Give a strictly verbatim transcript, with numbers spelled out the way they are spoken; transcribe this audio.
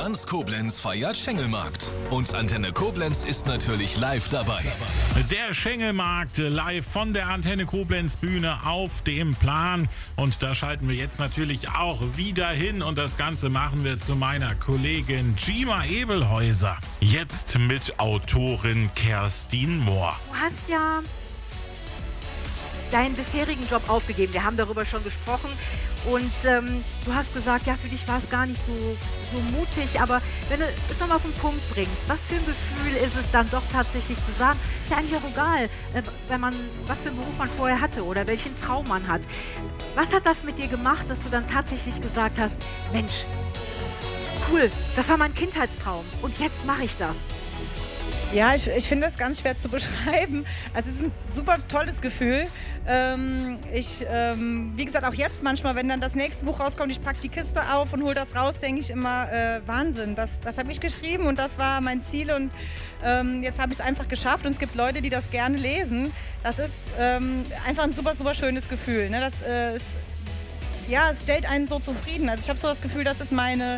Ganz Koblenz feiert Schengelmarkt. Und Antenne Koblenz ist natürlich live dabei. Der Schengelmarkt live von der Antenne Koblenz Bühne auf dem Plan. Und da schalten wir jetzt natürlich auch wieder hin. Und das Ganze machen wir zu meiner Kollegin Gima Ebelhäuser. Jetzt mit Autorin Kerstin Mohr. Du hast ja deinen bisherigen Job aufgegeben. Wir haben darüber schon gesprochen. Und ähm, du hast gesagt, ja, für dich war es gar nicht so, so mutig. Aber wenn du es nochmal auf den Punkt bringst, was für ein Gefühl ist es dann doch tatsächlich zu sagen, ist ja eigentlich auch egal, äh, wenn man, was für einen Beruf man vorher hatte oder welchen Traum man hat. Was hat das mit dir gemacht, dass du dann tatsächlich gesagt hast, Mensch, cool, das war mein Kindheitstraum und jetzt mache ich das? Ja, ich, ich finde das ganz schwer zu beschreiben. Also es ist ein super tolles Gefühl. Ähm, ich, ähm, wie gesagt, auch jetzt manchmal, wenn dann das nächste Buch rauskommt, ich packe die Kiste auf und hole das raus, denke ich immer, äh, Wahnsinn, das, das habe ich geschrieben und das war mein Ziel und ähm, jetzt habe ich es einfach geschafft und es gibt Leute, die das gerne lesen. Das ist ähm, einfach ein super, super schönes Gefühl. Ne? Das äh, ist, ja, es stellt einen so zufrieden. Also ich habe so das Gefühl, das ist meine